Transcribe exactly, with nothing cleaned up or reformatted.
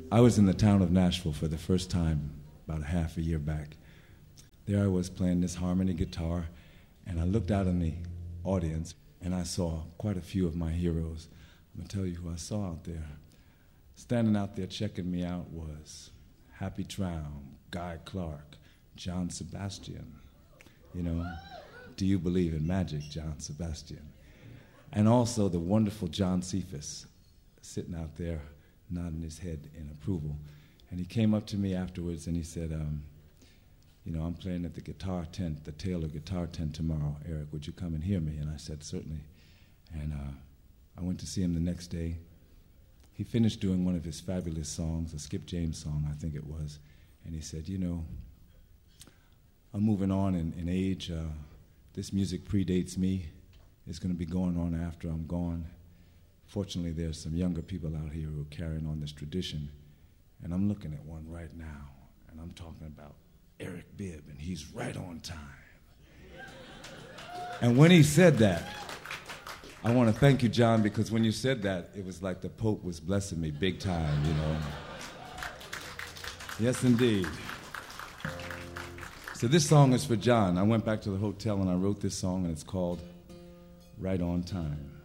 I was in the town of Nashville for the first time about a half a year back. There I was playing this harmony guitar, and I looked out in the audience, and I saw quite a few of my heroes. I'm going to tell you who I saw out there. Standing out there checking me out was Happy Traum, Guy Clark, John Sebastian. You know, do you believe in magic, John Sebastian? And also the wonderful John Cephas, sitting out there nodding his head in approval. And he came up to me afterwards and he said, um, you know, I'm playing at the guitar tent, the Taylor guitar tent tomorrow. Eric, would you come and hear me? And I said, certainly. And uh, I went to see him the next day. He finished doing one of his fabulous songs, a Skip James song, I think it was. And he said, you know, I'm moving on in, in age. Uh, this music predates me. It's going to be going on after I'm gone. Fortunately, there's some younger people out here who are carrying on this tradition. And I'm looking at one right now, and I'm talking about Eric Bibb, and he's right on time. And when he said that, I want to thank you, John, because when you said that, it was like the Pope was blessing me big time, you know. Yes, indeed. So this song is for John. I went back to the hotel and I wrote this song, and it's called Right on Time.